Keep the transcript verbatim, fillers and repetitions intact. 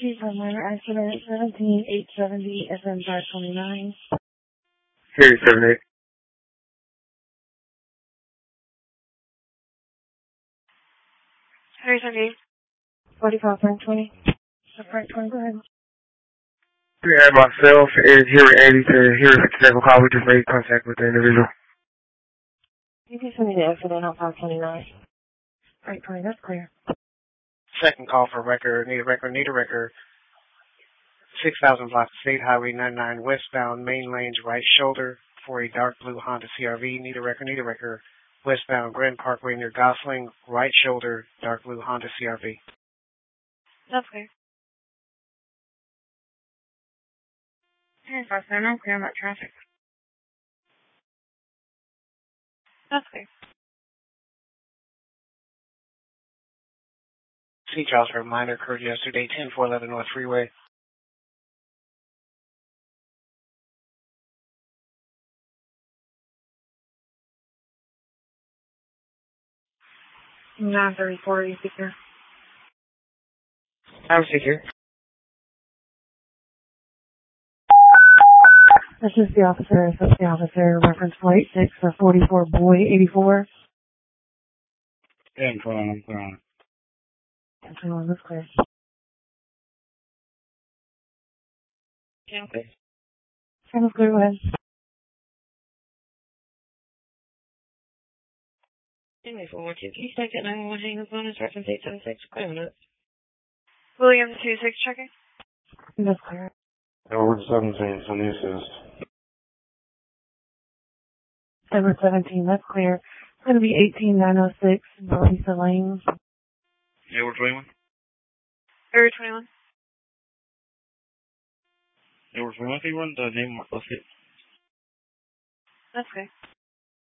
Chief on minor accident, seventeen eight seventy S M five twenty-nine. Series seven eight. Series seventy-eight. forty-five Frank twenty. Frank twenty, go ahead. We have myself and Hearing eighty to Hearing fifty-seven call. We just made contact with the individual. You can send me the accident on five twenty-nine. Frank twenty, that's clear. Second call for record, need a record, need a record. six thousand block State Highway ninety-nine westbound, main lanes, right shoulder for a dark blue Honda C R V. Need a record, need a record. Westbound Grand Parkway near Gosling, right shoulder, dark blue Honda C R V. That's clear. Here's five seven, I'm clear about traffic. That's clear. Sea trials for a minor occurred yesterday, ten four eleven North Freeway. nine thirty-four, you speaker. I'm secure. This is the officer, assist the officer, reference flight six for forty-four Boy eighty-four. Yeah, I'm calling, I'm calling. That's all, that's clear. Yeah, okay. Sounds clear, go ahead. Anyway, four one two, can you take that nine one one hang up on us, reference eight seven six, clear on it. William two six checking. That's clear. Over seventeen, so new assist. Number seventeen, that's clear. It's going to be eighteen nine oh six, Lisa Lane. Yeah, we're twenty-one? Area twenty-one. Yeah, we're twenty-one, can you run the name of it? That's okay.